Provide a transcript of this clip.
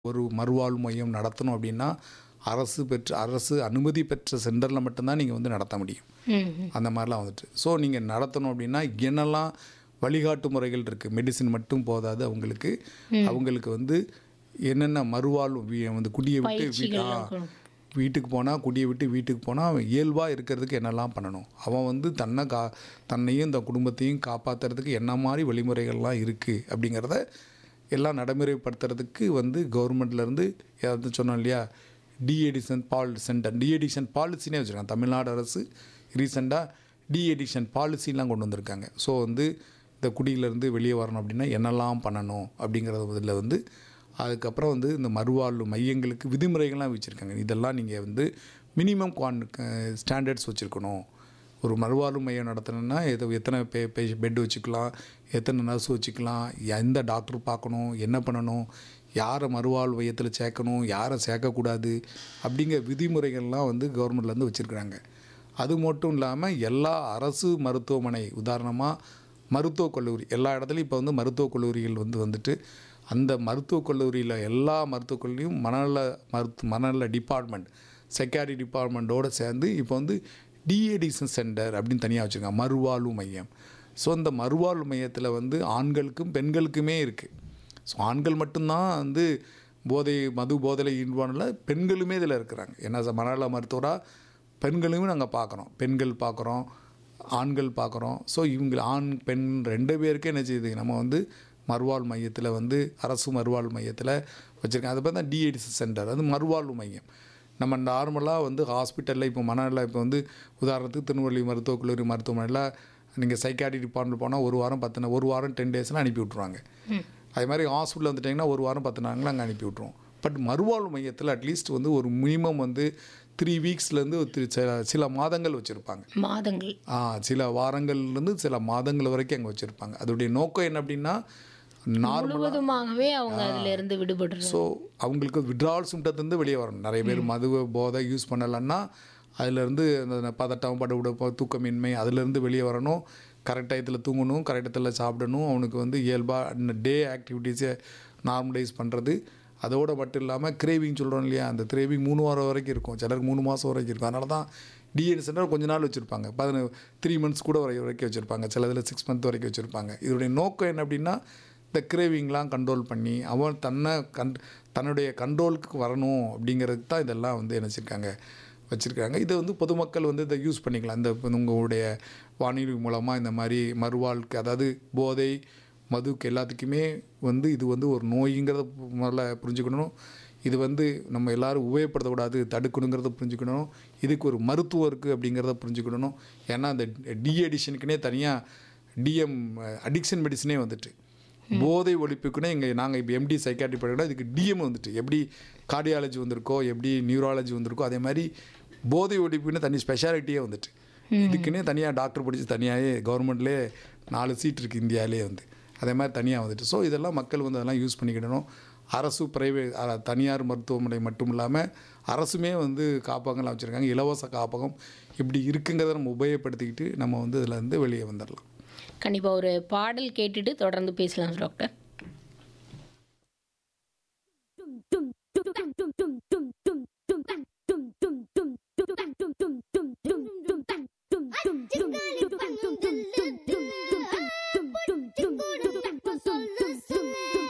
ஒரு மறுவாழ்வு மையம் நடத்தணும் அப்படின்னா அரசு அனுமதி பெற்ற சென்டரில் மட்டும்தான் நீங்கள் வந்து நடத்த முடியும். அந்த மாதிரிலாம் வந்துட்டு ஸோ நீங்கள் நடத்தணும் அப்படின்னா என்னெல்லாம் வழிகாட்டு முறைகள் இருக்குது. மெடிசின் மட்டும் போதாது அவங்களுக்கு வந்து என்னென்ன மறுவாழ்வு வந்து குடியை விட்டு வீட்டுக்கு போனால் குடியை விட்டு வீட்டுக்கு போனால் அவன் இயல்பாக இருக்கிறதுக்கு என்னெல்லாம் பண்ணணும், அவன் வந்து தன்னையும் இந்த குடும்பத்தையும் காப்பாற்றுறதுக்கு என்ன மாதிரி வழிமுறைகள்லாம் இருக்குது அப்படிங்கிறத எல்லாம் நடைமுறைப்படுத்துறதுக்கு வந்து கவர்மெண்ட்லேருந்து ஏதாவது சொன்னோம் இல்லையா, டீஎடிக்ஷன் பாலிசினே வச்சுருக்காங்க. தமிழ்நாடு அரசு ரீசெண்டாக டீஎடிக்ஷன் பாலிசிலாம் கொண்டு வந்திருக்காங்க. ஸோ வந்து இந்த குடியிலேருந்து வெளியே வரணும் அப்படின்னா என்னெல்லாம் பண்ணணும் அப்படிங்கிறது இதில் வந்து அதுக்கப்புறம் வந்து இந்த மறுவாழ்வு மையங்களுக்கு விதிமுறைகள்லாம் வச்சுருக்காங்க. இதெல்லாம் நீங்கள் வந்து மினிமம் ஸ்டாண்டர்ட்ஸ் வச்சுருக்கணும். ஒரு மறுவாழ்வு மையம் நடத்தணுன்னா எத்தனை பெட் வச்சுக்கலாம், எத்தனை நர்ஸ் வச்சுக்கலாம், எந்த டாக்டர் பார்க்கணும், என்ன பண்ணணும், யாரை மறுவாழ்வு மையத்தில் சேர்க்கணும், யாரை சேர்க்கக்கூடாது அப்படிங்கிற விதிமுறைகள்லாம் வந்து கவர்மெண்ட்லேருந்து வச்சுருக்குறாங்க. அது மட்டும் இல்லாமல் எல்லா அரசு மருத்துவமனை, உதாரணமாக மருத்துவக் கல்லூரி, எல்லா இடத்துலையும் இப்போ வந்து மருத்துவக் கல்லூரிகள் வந்துட்டு அந்த மருத்துவக் கல்லூரியில் எல்லா மருத்துவக் கல்லூரியும் மனநல டிபார்ட்மெண்ட், செக்யூரிட்டி டிபார்ட்மெண்ட்டோடு சேர்ந்து இப்போ வந்து டீஎடிக்ஷன் சென்டர் அப்படின்னு தனியாக வச்சுருக்காங்க, மறுவாழ்வு மையம். ஸோ இந்த மறுவாழ்வு மையத்தில் வந்து ஆண்களுக்கும் பெண்களுக்குமே இருக்குது. ஸோ ஆண்கள் மட்டும்தான் வந்து மது போதையில் ஈடுபாடில், பெண்களுமே இதில் இருக்கிறாங்க. ஏன்னா மனநல மருத்துவராக பெண்களையும் நாங்கள் பார்க்குறோம், பெண்கள் பார்க்குறோம், ஆண்கள் பார்க்குறோம். ஸோ இவங்க ஆண் பெண் 2 பேருக்கே என்ன செய்யுது, நம்ம வந்து மறுவாழ்வு மையத்தில் வந்து அரசு மறுவாழ்வு மையத்தில் வச்சுருக்கேன். அதை பார்த்தா டீஎடிக்ஷன் சென்டர், அது மறுவாழ்வு மையம். நம்ம நார்மலாக வந்து ஹாஸ்பிட்டலில் இப்போ மனநல இப்போ வந்து உதாரணத்துக்கு திருநெல்வேலி மருத்துவக் கல்லூரி மருத்துவமனையில் நீங்கள் சைக்காட்ரி டிபார்ட்மெண்ட் போனால் ஒரு வாரம் 10 டேஸ்லாம் அனுப்பி விட்ருவாங்க. அதே மாதிரி ஹாஸ்பிட்டலில் வந்துட்டிங்கன்னா ஒரு வாரம் 10 நாங்களும் அங்கே அனுப்பி விட்ருவோம். பட் மறுவாழ்வு மையத்தில் அட்லீஸ்ட் வந்து ஒரு மினிமம் வந்து 3 வீக்ஸ்லேருந்து சில மாதங்கள் வச்சுருப்பாங்க. சில வாரங்கள்லேருந்து சில மாதங்கள் வரைக்கும் அங்கே வச்சுருப்பாங்க. அதோடைய நோக்கம் என்ன அப்படின்னா முழுவதுமாகவே அவங்க அதிலிருந்து விடுபடுறாங்க. ஸோ அவங்களுக்கு விட்ராவல் சிம்டத்துலேருந்து வெளியே வரணும். நிறைய பேர் போதை யூஸ் பண்ணலைன்னா அதிலேருந்து அந்த பதட்டம், படவிடப்போ, தூக்கமின்மை, அதிலேருந்து வெளியே வரணும். கரெக்ட் டயத்தில் தூங்கணும், கரெக்ட் டயத்தில் சாப்பிடணும். அவனுக்கு வந்து இயல்பாக டே ஆக்டிவிட்டீஸை நார்மலைஸ் பண்ணுறது. அதோடு மட்டும் இல்லாமல் கிரேவிங் சொல்கிறோம் இல்லையா, அந்த கிரேவிங் 3 வாரம் வரைக்கும் இருக்கும், சிலருக்கு 3 மாதம் வரைக்கும் இருக்கும். அதனால தான் டிஎன் சென்டர் கொஞ்ச நாள் வச்சுருப்பாங்க, 3 மந்த்ஸ் கூட வரைக்கும் வச்சுருப்பாங்க, சில இதில் 6 மந்த் வரைக்கும் வச்சுருப்பாங்க. இதோடைய நோக்கம் என்ன அப்படின்னா இந்த கிரேவிங்லாம் கண்ட்ரோல் பண்ணி அவன் தன்னுடைய கண்ட்ரோலுக்கு வரணும் அப்படிங்கிறதுக்கு தான் இதெல்லாம் வந்து வச்சுருக்காங்க. இதை வந்து பொதுமக்கள் வந்து இதை யூஸ் பண்ணிக்கலாம். இந்த உங்களுடைய வானொலி மூலமாக இந்த மாதிரி மறுவாழ்க்கை, அதாவது போதை மதுக்கு எல்லாத்துக்குமே வந்து இது வந்து ஒரு நோய்ங்கிறத முதல்ல புரிஞ்சுக்கணும். இது வந்து நம்ம எல்லோரும் உபயோகப்படுத்தக்கூடாது, தடுக்கணுங்கிறத புரிஞ்சுக்கணும். இதுக்கு ஒரு மருத்துவம் இருக்குது அப்படிங்கிறத புரிஞ்சுக்கணும். ஏன்னா அந்த டீஎடிக்ஷனுக்குனே தனியாக அடிக்ஷன் மெடிசனே வந்துட்டு போதை ஒழிப்புக்குன்னே நாங்கள் இப்போ எம்டி சைக்காட்ரி படிக்கிறோம். இதுக்கு டிஎம் வந்துட்டு எப்படி கார்டியாலஜி வந்திருக்கோ, எப்படி நியூராலஜி வந்திருக்கோ, அதே மாதிரி போதை ஒழிப்புக்குன்னு தனி ஸ்பெஷாலிட்டியே வந்துட்டு இதுக்குன்னே தனியாக டாக்டர் படித்து தனியாகவே கவர்மெண்ட்லேயே 4 சீட் இருக்குது இந்தியாவிலே வந்து, அதே மாதிரி தனியாக வந்துட்டு. ஸோ இதெல்லாம் மக்கள் வந்து அதெல்லாம் யூஸ் பண்ணிக்கிடணும். அரசு தனியார் மருத்துவமனை மட்டும் இல்லாமல் அரசுமே வந்து காப்பகங்கள்லாம் வச்சுருக்காங்க. இலவச காப்பகம் இப்படி இருக்குங்கிறத நம்ம உபயோகப்படுத்திக்கிட்டு நம்ம வந்து இதில் இருந்து வெளியே வந்துடலாம். கண்டிப்பாக ஒரு பாடல் கேட்டுட்டு தொடர்ந்து பேசலாம் டாக்டர்.